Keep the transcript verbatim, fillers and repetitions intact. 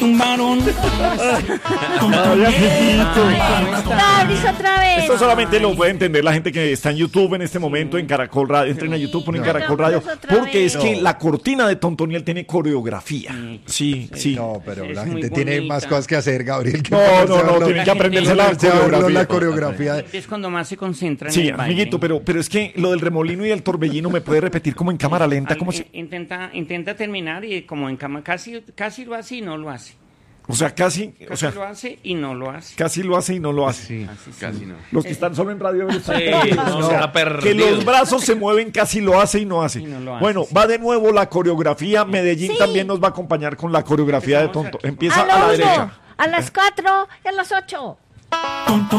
tumbaron. Fabris, otra vez. Esto solamente lo puede entender la gente que está en YouTube en este momento, en Caracol Radio. Entren a YouTube, ponen No. Caracol Radio. No, otra Porque vez. es que No. la cortina de Tontoniel tiene coreografía. Sí, sí. No, pero Es la muy gente tiene bonita. más cosas que hacer, Gabriel. que No, ponerse no, a no, verlo- tienen que aprenderse la ponerse a verlo la coreografía. coreografía. Es cuando más se concentra en Sí, el baile. amiguito, pero, pero es que lo del remolino y el torbellino me puede repetir como en cámara lenta, Al- como in- si... intenta, intenta terminar y como en cama, casi, casi lo hace y no lo hace. O sea, casi, Casi o sea, lo hace y no lo hace. casi lo hace y no lo hace. Sí. Así sí. Casi no. Los que están solo en radio. Sí, no, está Que perdido. los brazos se mueven, casi lo hace y no hace. Y no lo hace, Bueno, sí. va de nuevo la coreografía. Medellín Sí. también nos va a acompañar con la coreografía de Empezamos Tonto. aquí. Empieza A a la lo derecha. uno, a las cuatro y a las ocho. Tonto